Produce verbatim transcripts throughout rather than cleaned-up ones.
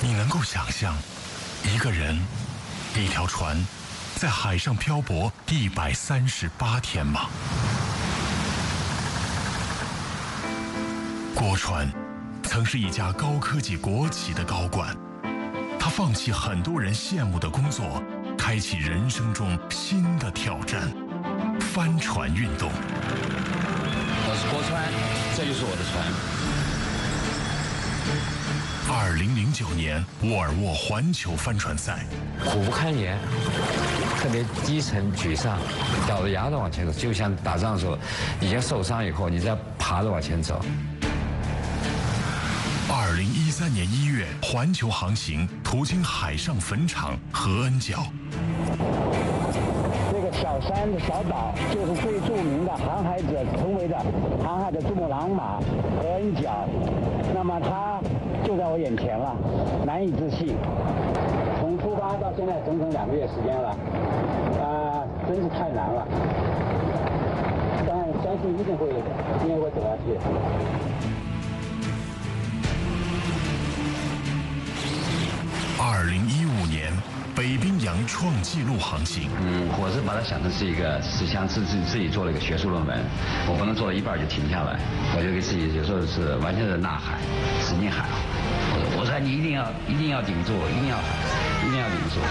你能够想象，一个人，一条船，在海上漂泊一百三十八天吗？郭川曾是一家高科技国企的高管，他放弃很多人羡慕的工作，开启人生中新的挑战——帆船运动。 我是郭川，这就是我的船。 二零零九年沃尔沃环球帆船赛， 苦不堪言，特别低沉沮丧，咬着牙的往前走，就像打仗的时候，已经受伤以后，你再爬着往前走。 二零一三年一月，环球航行途经海上坟场和恩角。 这个小山的小岛就是最著名的航海者成为的航海的珠穆朗玛和恩角，那么它就在我眼前了，难以置信。从出发到现在整整两个月时间了，啊、呃，真是太难了。当然，相信一定会，一定会走下去。 二零一五年，北冰洋创纪录航行。 嗯，我是把它想成是一个，是像自自自己做了一个学术论文，我不能做到一半就停下来，我就给自己有时候是完全是呐喊，使劲喊。我我说你一定要一定要顶住，一定要喊，一定要顶住。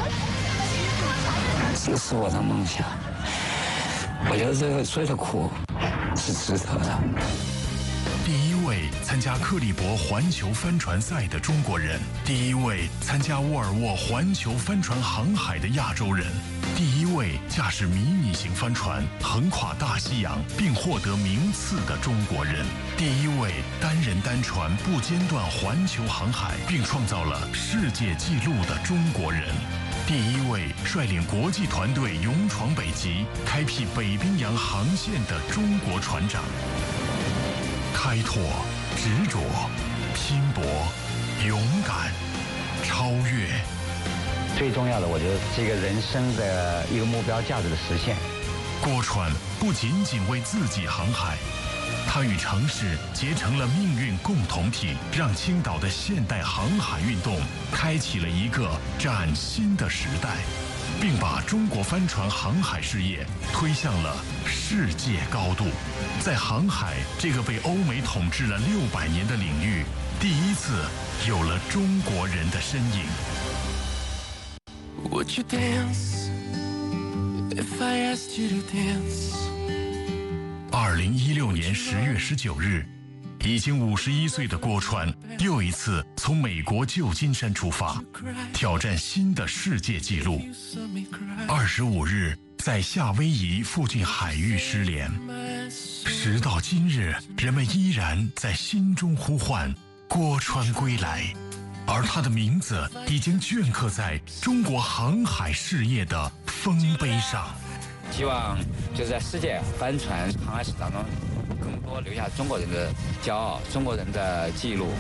这是我的梦想，我觉得这个所有的苦是值得的。 第一位参加克利伯环球帆船赛的中国人，第一位参加沃尔沃环球帆船航海的亚洲人，第一位驾驶迷你型帆船横跨大西洋并获得名次的中国人，第一位单人单船不间断环球航海并创造了世界纪录的中国人，第一位率领国际团队勇闯北极开辟北冰洋航线的中国船长。开拓、执着、拼搏、勇敢、超越。 最重要的，我觉得这个人生的一个目标价值的实现。 郭川不仅仅为自己航海，他与城市结成了命运共同体，让青岛的现代航海运动开启了一个崭新的时代，并把中国帆船航海事业推向了世界高度。在航海这个被欧美统治了六百年的领域，第一次有了中国人的身影。 Would you dance if I asked you to dance? 二零一六年十月十九日，已经五十一岁的郭川又一次从美国旧金山出发，挑战新的世界纪录。二十五日，在夏威夷附近海域失联。时到今日，人们依然在心中呼唤郭川归来，而他的名字已经镌刻在中国航海事业的丰碑上。 希望就是在世界帆船航海史当中，更多留下中国人的骄傲，中国人的记录。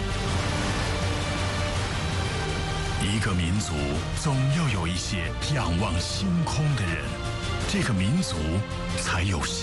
一个民族总要有一些仰望星空的人，这个民族才有